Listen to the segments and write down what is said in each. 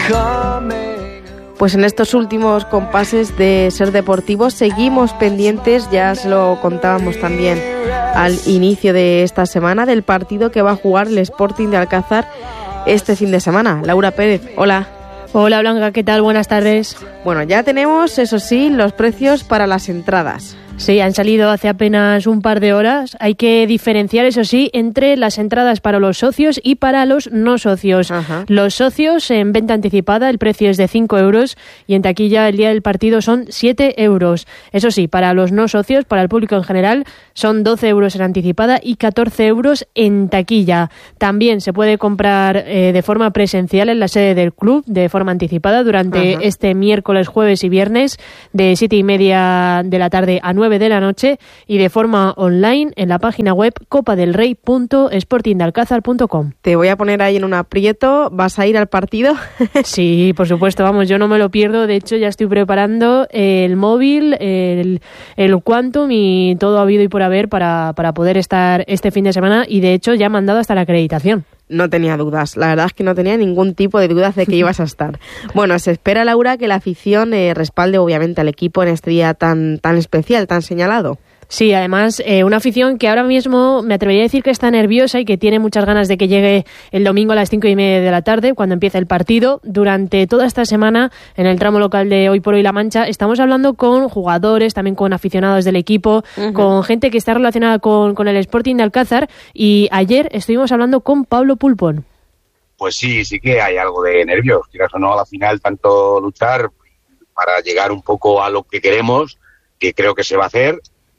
Pues en estos últimos compases de Ser Deportivos seguimos pendientes, ya se lo contábamos también al inicio de esta semana, del partido que va a jugar el Sporting de Alcázar este fin de semana. Laura Pérez, hola. Hola Blanca, ¿qué tal? Buenas tardes. Bueno, ya tenemos, eso sí, los precios para las entradas. Sí, han salido hace apenas un par de horas. Hay que diferenciar, eso sí, entre las entradas para los socios y para los no socios. Ajá. Los socios en venta anticipada, el precio es de 5 euros y en taquilla el día del partido son 7 euros. Eso sí, para los no socios, para el público en general, son 12 euros en anticipada y 14 euros en taquilla. También se puede comprar de forma presencial en la sede del club, de forma anticipada, durante este miércoles, jueves y viernes, de 7:30 de la tarde a 9 de la noche, y de forma online en la página web copadelrey.sportingdealcázar.com. Te voy a poner ahí en un aprieto. ¿Vas a ir al partido? Sí, por supuesto, vamos, yo no me lo pierdo. De hecho, ya estoy preparando el móvil, el Quantum y todo habido y por haber para poder estar este fin de semana, y de hecho ya me han dado hasta la acreditación. No tenía dudas, la verdad es que no tenía ningún tipo de dudas de que ibas a estar. Bueno, se espera, Laura, que la afición respalde obviamente al equipo en este día tan especial, tan señalado. Sí, además, una afición que ahora mismo me atrevería a decir que está nerviosa y que tiene muchas ganas de que llegue el domingo a las 5:30 de la tarde, cuando empieza el partido. Durante toda esta semana, en el tramo local de Hoy por Hoy La Mancha, estamos hablando con jugadores, también con aficionados del equipo, con gente que está relacionada con el Sporting de Alcázar, y ayer estuvimos hablando con Pablo Pulpón. Pues sí que hay algo de nervios, quieras o no, a la final, tanto luchar para llegar un poco a lo que queremos, que creo que se va a hacer.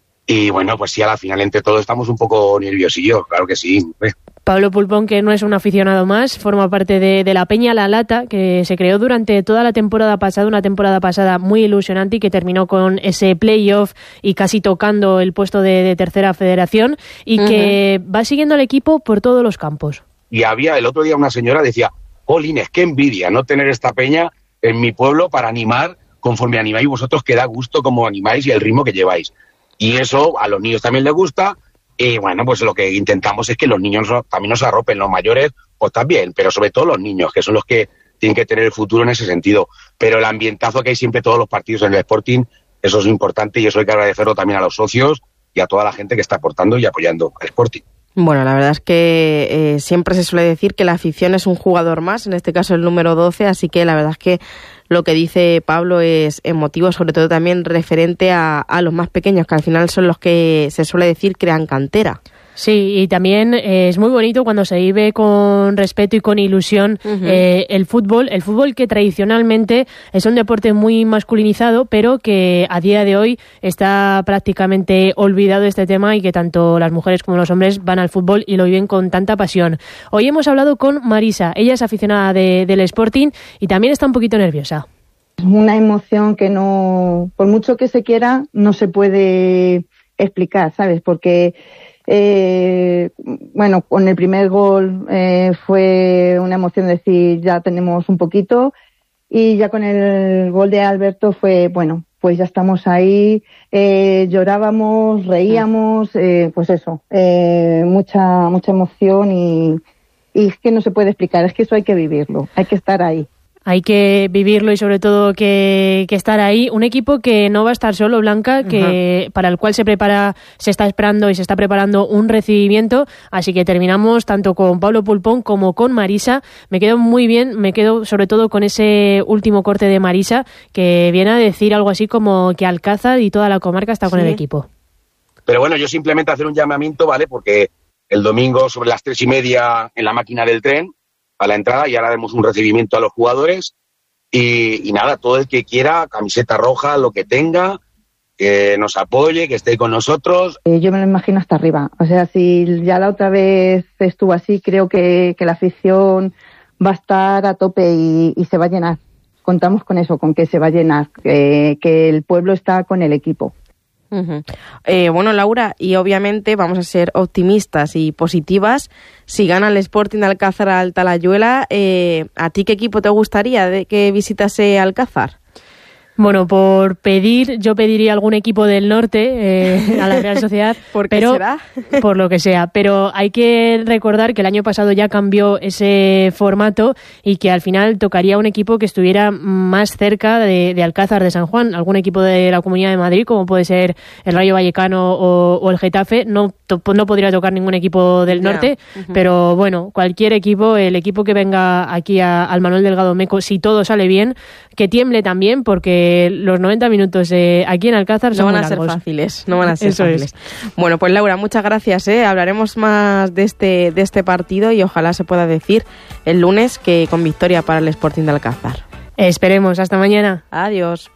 Y bueno, pues sí, a la final entre todos estamos un poco nerviosillos, claro que sí. Pablo Pulpón, que no es un aficionado más, forma parte de la Peña La Lata, que se creó durante toda la temporada pasada, una temporada pasada muy ilusionante y que terminó con ese playoff y casi tocando el puesto de tercera federación, y que va siguiendo al equipo por todos los campos. Y había el otro día una señora decía, jolines, qué envidia no tener esta peña en mi pueblo para animar conforme animáis vosotros, que da gusto como animáis y el ritmo que lleváis. Y eso a los niños también les gusta, y bueno, pues lo que intentamos es que los niños también nos arropen, los mayores pues también, pero sobre todo los niños, que son los que tienen que tener el futuro en ese sentido. Pero el ambientazo que hay siempre todos los partidos en el Sporting, eso es importante, y eso hay que agradecerlo también a los socios y a toda la gente que está aportando y apoyando al Sporting. Bueno, la verdad es que siempre se suele decir que la afición es un jugador más, en este caso el número 12, así que la verdad es que lo que dice Pablo es emotivo, sobre todo también referente a los más pequeños, que al final son los que se suele decir crean cantera. Sí, y también es muy bonito cuando se vive con respeto y con ilusión el fútbol que tradicionalmente es un deporte muy masculinizado, pero que a día de hoy está prácticamente olvidado este tema, y que tanto las mujeres como los hombres van al fútbol y lo viven con tanta pasión. Hoy hemos hablado con Marisa, ella es aficionada del Sporting y también está un poquito nerviosa. Es una emoción que no, por mucho que se quiera, no se puede explicar, ¿sabes? Porque bueno, con el primer gol fue una emoción decir ya tenemos un poquito, y ya con el gol de Alberto fue bueno, pues ya estamos ahí, llorábamos, reíamos, pues eso, mucha emoción, y es que no se puede explicar, es que eso hay que vivirlo, hay que estar ahí. Hay que vivirlo y sobre todo que estar ahí. Un equipo que no va a estar solo, Blanca, que para el cual se está esperando y se está preparando un recibimiento. Así que terminamos tanto con Pablo Pulpón como con Marisa. Me quedo muy bien, me quedo sobre todo con ese último corte de Marisa, que viene a decir algo así como que Alcázar y toda la comarca está con el equipo. Pero bueno, yo simplemente hacer un llamamiento, ¿vale? Porque el domingo sobre las 3:30 en la máquina del tren, a la entrada, y ahora haremos un recibimiento a los jugadores, y nada, todo el que quiera, camiseta roja, lo que tenga, que nos apoye, que esté con nosotros. Yo me lo imagino hasta arriba, o sea, si ya la otra vez estuvo así, creo que la afición va a estar a tope y se va a llenar. Contamos con eso, con que se va a llenar, que el pueblo está con el equipo. Bueno, Laura, y obviamente vamos a ser optimistas y positivas. Si gana el Sporting de Alcázar al Talayuela, ¿a ti qué equipo te gustaría de que visitase Alcázar? Bueno, yo pediría algún equipo del norte a la Real Sociedad, pero será? Por lo que sea. Pero hay que recordar que el año pasado ya cambió ese formato y que al final tocaría un equipo que estuviera más cerca de Alcázar de San Juan, algún equipo de la Comunidad de Madrid, como puede ser el Rayo Vallecano o el Getafe. No podría tocar ningún equipo del norte, pero bueno, cualquier equipo, el equipo que venga aquí al Manuel Delgado Meco, si todo sale bien, que tiemble también, porque los 90 minutos aquí en Alcázar no van a ser fáciles. No van a ser fáciles. Bueno, pues Laura, muchas gracias. Hablaremos más de este partido y ojalá se pueda decir el lunes que con victoria para el Sporting de Alcázar. Esperemos. Hasta mañana. Adiós.